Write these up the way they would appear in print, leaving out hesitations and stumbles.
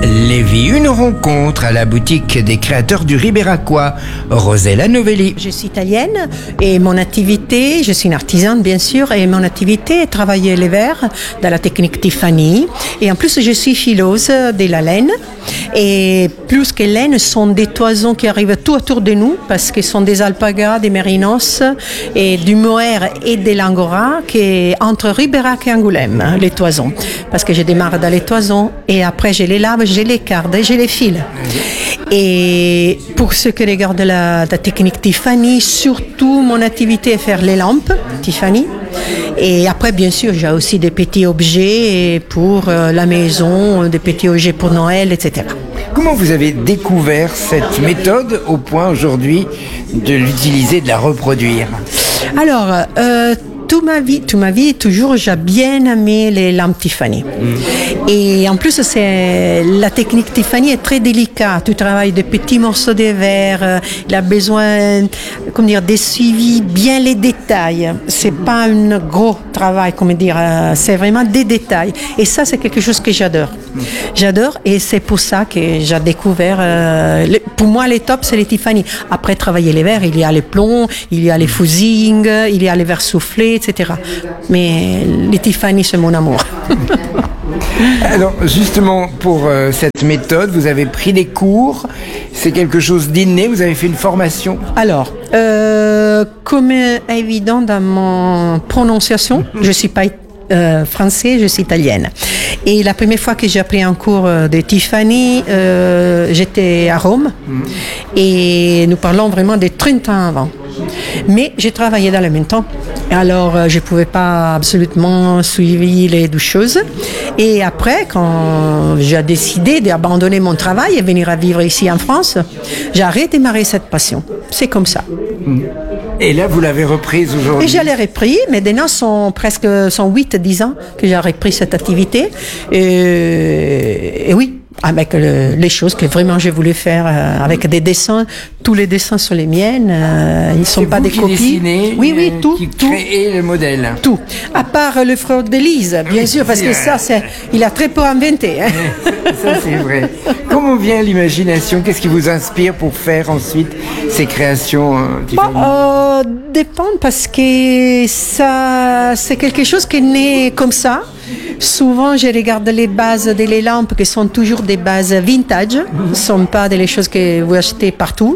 Lévi, une rencontre à la boutique des créateurs du Ribéracois, Rosella Novelli. Je suis italienne et mon activité, je suis une artisane bien sûr, et mon activité est travailler les verres dans la technique Tiffany. Et en plus, je suis fileuse de la laine. Et plus que laine, ce sont des toisons qui arrivent tout autour de nous parce que ce sont des alpagas, des mérinos et du mohair et de l'angora qui est entre Ribérac et Angoulême, les toisons. Parce que je démarre dans les toisons et après je les lave, je les carde et je les file. Et pour ce qui regarde la technique Tiffany, surtout mon activité est faire les lampes Tiffany. Et après, bien sûr, j'ai aussi des petits objets pour la maison, des petits objets pour Noël, etc. Comment vous avez découvert cette méthode au point aujourd'hui de l'utiliser, de la reproduire ? Alors, toute ma vie, toujours, j'ai bien aimé les lampes Tiffany. Et en plus, la technique Tiffany est très délicate. Tu travailles de petits morceaux de verre. Il a besoin, de suivi bien les détails. C'est pas un gros travail, c'est vraiment des détails. Et ça, c'est quelque chose que j'adore. J'adore, et c'est pour ça que j'ai découvert. Pour moi, les tops, c'est les Tiffany. Après travailler les verres, il y a les plombs, il y a les fusings, il y a les verres soufflés, etc. Mais les Tiffany, c'est mon amour. Alors, justement, pour cette méthode, vous avez pris des cours. C'est quelque chose d'inné. Vous avez fait une formation. Alors, comme évident dans mon prononciation, je suis pas français, je suis italienne. Et la première fois que j'ai appris un cours de Tiffany, j'étais à Rome. Et nous parlons vraiment de 30 ans avant. Mais j'ai travaillé dans le même temps. Alors, je ne pouvais pas absolument suivre les deux choses. Et après, quand j'ai décidé d'abandonner mon travail et venir à vivre ici en France, j'ai redémarré cette passion. C'est comme ça. Et là, vous l'avez reprise aujourd'hui ? Et je l'ai repris. Maintenant, sont 8-10 ans que j'ai repris cette activité. Et oui, avec les choses que vraiment j'ai voulu faire avec des dessins. Tous les dessins sont les miennes. Ils ne sont pas des copies. Dessinez, oui, tout. Qui créez le modèle. Tout. À part le frère d'Élise, bien sûr, parce que ça, il a très peu inventé. Hein. Ça, c'est vrai. Comment vient l'imagination ? Qu'est-ce qui vous inspire pour faire ensuite ces créations dépend, parce que ça, c'est quelque chose qui est né comme ça. Souvent, je regarde les bases des lampes qui sont toujours des bases vintage. Ce ne sont pas des choses que vous achetez partout.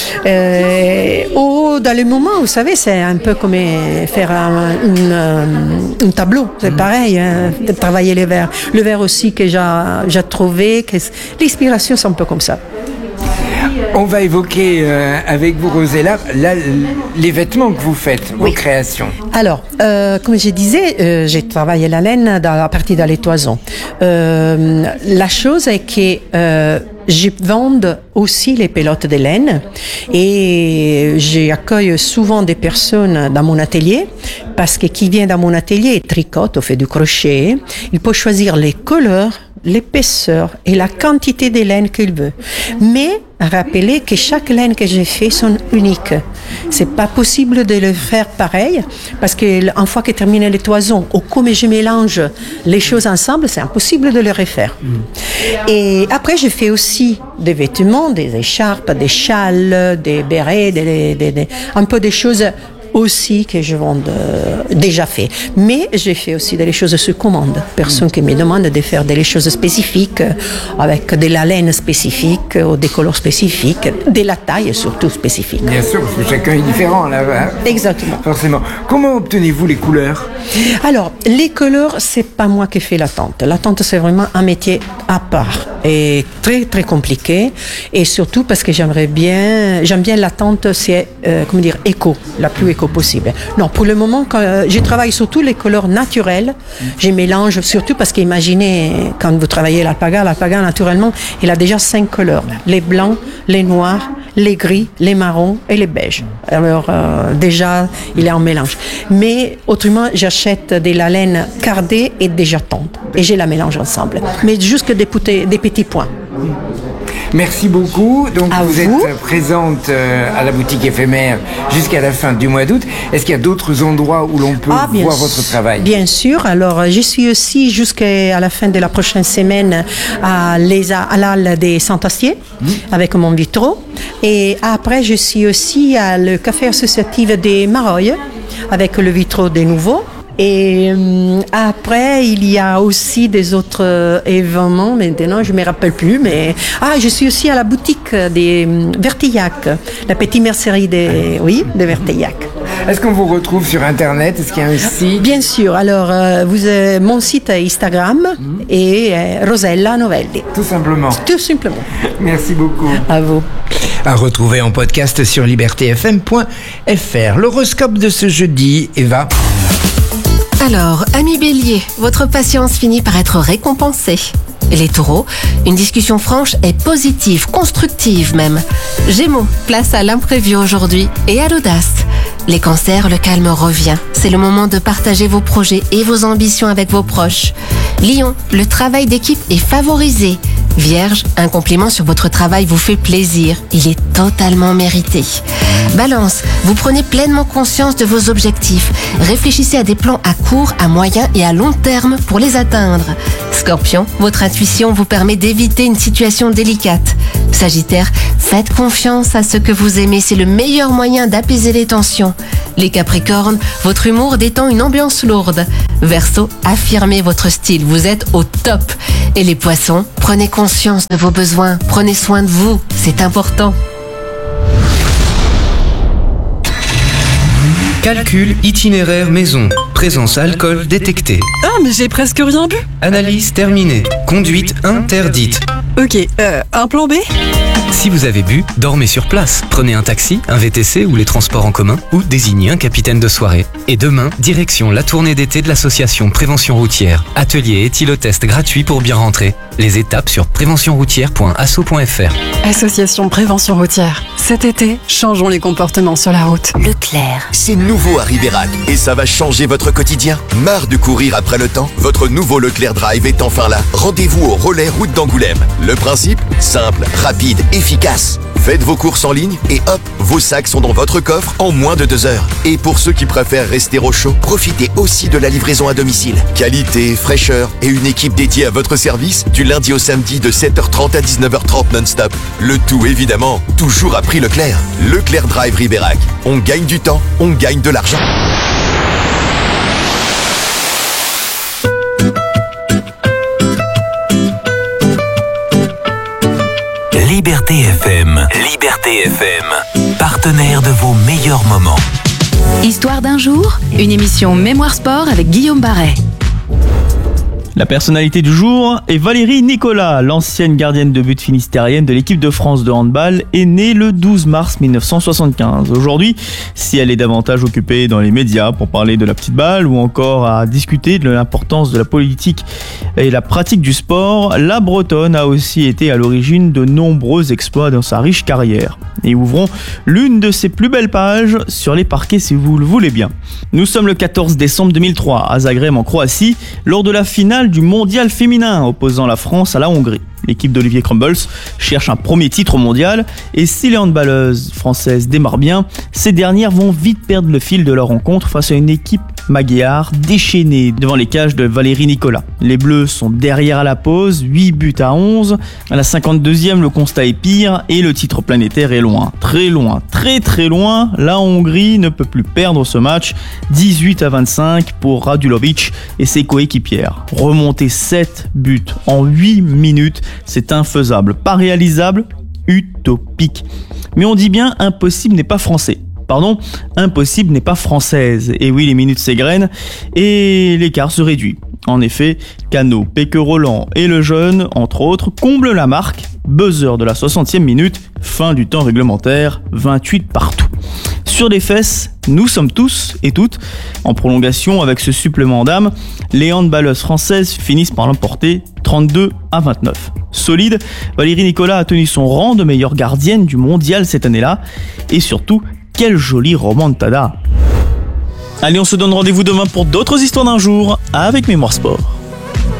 Ou dans le moment, vous savez, c'est un peu comme faire un tableau. C'est pareil, hein, de travailler les verres. Le verre aussi que j'ai trouvé, que l'inspiration, c'est un peu comme ça. On va évoquer avec vous, Rosella, les vêtements que vous faites, vos créations. Alors, comme je disais, j'ai travaillé la laine à partir de les toisons. La chose est que je vends aussi les pelotes de laine et j'accueille souvent des personnes dans mon atelier parce que qui vient dans mon atelier tricote ou fait du crochet. Il peut choisir les couleurs, l'épaisseur et la quantité de laine qu'il veut. Mais rappelez que chaque laine que j'ai fait sont uniques. C'est pas possible de le faire pareil parce que une fois que termine les toisons ou comme je mélange les choses ensemble, c'est impossible de le refaire. Et après, je fais aussi des vêtements, des écharpes, des châles, des bérets, un peu des choses aussi que je vends déjà fait. Mais j'ai fait aussi des choses sur commande. Personne qui me demande de faire des choses spécifiques avec de la laine spécifique ou des couleurs spécifiques, de la taille surtout spécifique. Bien sûr, parce que chacun est différent là. Hein. Exactement. Forcément. Comment obtenez-vous les couleurs ? Alors, les couleurs, c'est pas moi qui fais la tente. La tente, c'est vraiment un métier à part et très très compliqué. Et surtout parce que j'aime bien la tente, c'est éco, la plus éco possible. Non, pour le moment, quand je travaille surtout les couleurs naturelles. Je mélange surtout parce qu'imaginez, quand vous travaillez l'alpaga naturellement, il a déjà 5 couleurs. Les blancs, les noirs, les gris, les marrons et les beiges. Alors, déjà, il est en mélange. Mais autrement, j'achète de la laine cardée et déjà tendre. Et je la mélange ensemble. Mais juste des petits points. Merci beaucoup. Donc À vous vous. êtes présente à la boutique éphémère jusqu'à la fin du mois d'août. Est-ce qu'il y a d'autres endroits où l'on peut voir votre travail? Bien sûr. Alors, je suis aussi jusqu'à la fin de la prochaine semaine à l'Halle des Saint-Astier avec mon vitro. Et après, je suis aussi à le café associatif des Marolles avec le vitro des Nouveaux. Et après, il y a aussi des autres événements. Maintenant, je ne me rappelle plus. Mais je suis aussi à la boutique des Verteillac, la petite mercerie de Verteillac. Est-ce qu'on vous retrouve sur Internet? Est-ce qu'il y a un site? Bien sûr. Alors, mon site est Instagram et Rosella Novelli. Tout simplement. Tout simplement. Merci beaucoup. À vous. À retrouver en podcast sur libertéfm.fr. L'horoscope de ce jeudi, Eva. Alors, amis Bélier, votre patience finit par être récompensée. Les Taureaux, une discussion franche est positive, constructive même. Gémeaux, place à l'imprévu aujourd'hui et à l'audace. Les Cancers, le calme revient. C'est le moment de partager vos projets et vos ambitions avec vos proches. Lion, le travail d'équipe est favorisé. Vierge, un compliment sur votre travail vous fait plaisir. Il est totalement mérité. Balance, vous prenez pleinement conscience de vos objectifs. Réfléchissez à des plans à court, à moyen et à long terme pour les atteindre. Scorpion, votre intuition vous permet d'éviter une situation délicate. Sagittaire, faites confiance à ce que vous aimez, c'est le meilleur moyen d'apaiser les tensions. Les Capricornes, votre humour détend une ambiance lourde. Verseau, affirmez votre style, vous êtes au top. Et les Poissons, prenez conscience de vos besoins, prenez soin de vous, c'est important. Calcul itinéraire maison. Présence alcool détectée. Ah, mais j'ai presque rien bu. Analyse terminée. Conduite interdite. Ok, un plan B? Si vous avez bu, dormez sur place. Prenez un taxi, un VTC ou les transports en commun ou désignez un capitaine de soirée. Et demain, direction la tournée d'été de l'association Prévention Routière. Atelier éthylotest gratuit pour bien rentrer. Les étapes sur préventionroutière.asso.fr. Association Prévention Routière. Cet été, changeons les comportements sur la route. Leclerc. C'est nouveau à Ribérac et ça va changer votre quotidien. Marre de courir après le temps? Votre nouveau Leclerc Drive est enfin là. Rendez-vous au relais route d'Angoulême. Le principe? Simple, rapide, efficace. Faites vos courses en ligne et hop, vos sacs sont dans votre coffre en moins de 2 heures. Et pour ceux qui préfèrent rester au chaud, profitez aussi de la livraison à domicile. Qualité, fraîcheur et une équipe dédiée à votre service du lundi au samedi de 7h30 à 19h30 non-stop. Le tout évidemment, toujours à prix Leclerc. Leclerc Drive Ribérac. On gagne du temps, on gagne de l'argent. Liberté FM. Liberté FM. Partenaire de vos meilleurs moments. Histoire d'un jour, une émission Mémoire Sport avec Guillaume Barret. La personnalité du jour est Valérie Nicolas, l'ancienne gardienne de but finistérienne de l'équipe de France de handball, est née le 12 mars 1975. Aujourd'hui, si elle est davantage occupée dans les médias pour parler de la petite balle ou encore à discuter de l'importance de la politique et la pratique du sport, la Bretonne a aussi été à l'origine de nombreux exploits dans sa riche carrière. Et ouvrons l'une de ses plus belles pages sur les parquets si vous le voulez bien. Nous sommes le 14 décembre 2003 à Zagreb en Croatie, lors de la finale du mondial féminin opposant la France à la Hongrie. L'équipe d'Olivier Crumbles cherche un premier titre mondial et si les handballeuses françaises démarrent bien, ces dernières vont vite perdre le fil de leur rencontre face à une équipe magyare déchaînée devant les cages de Valérie Nicolas. Les Bleus sont derrière à la pause, 8 buts à 11. À la 52e, le constat est pire et le titre planétaire est loin. Très loin, très très loin. La Hongrie ne peut plus perdre ce match. 18 à 25 pour Radulovic et ses coéquipières. Remonter 7 buts en 8 minutes, c'est infaisable, pas réalisable, utopique. Mais on dit bien impossible n'est pas français. Pardon, impossible n'est pas française. Et oui, les minutes s'égrènent et l'écart se réduit. En effet, Cano, Péqueux-Roland et le jeune, entre autres, comblent la marque. Buzzer de la 60e minute, fin du temps réglementaire, 28 partout. Sur les fesses, nous sommes tous et toutes en prolongation avec ce supplément d'âme. Les handballeuses françaises finissent par l'emporter 32 à 29. Solide, Valérie Nicolas a tenu son rang de meilleure gardienne du mondial cette année-là. Et surtout, quelle jolie remontada. Allez, on se donne rendez-vous demain pour d'autres histoires d'un jour avec Mémoire Sport.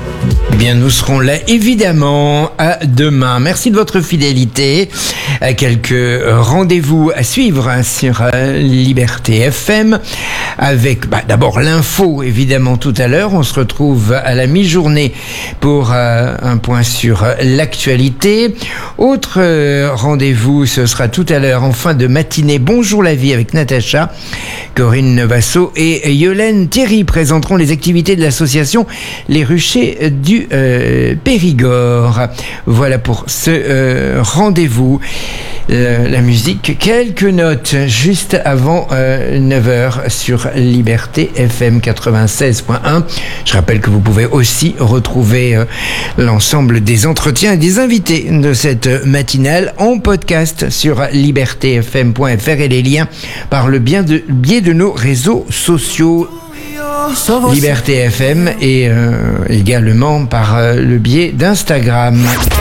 Eh bien, nous serons là, évidemment, à demain. Merci de votre fidélité. Quelques rendez-vous à suivre sur Liberté FM avec d'abord l'info, évidemment, tout à l'heure. On se retrouve à la mi-journée pour un point sur l'actualité. Autre rendez-vous, ce sera tout à l'heure en fin de matinée. Bonjour la vie avec Natacha. Corinne Nevasso et Yolène Thierry présenteront les activités de l'association Les Ruchers du Périgord. Voilà pour ce rendez-vous. La musique, quelques notes juste avant 9h sur Liberté FM 96.1. Je rappelle que vous pouvez aussi retrouver l'ensemble des entretiens et des invités de cette matinale en podcast sur libertéfm.fr et les liens par le biais de nos réseaux sociaux. Liberté FM et également par le biais d'Instagram.